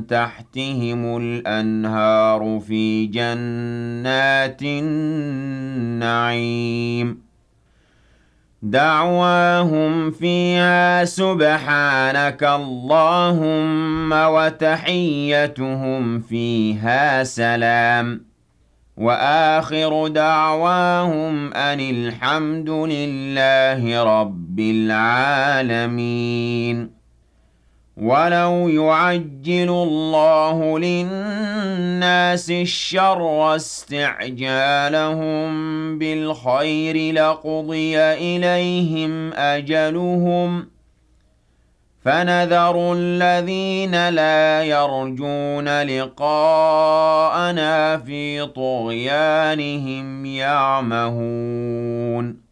تحتهم الأنهار في جنات النعيم دعواهم فيها سبحانك اللهم وتحيتهم فيها سلام وآخر دعواهم أن الحمد لله رب العالمين ولو يعجل الله للناس الشر استعجالهم بالخير لقضي إليهم أجلهم فنذر الذين لا يرجون لقاءنا في طغيانهم يعمهون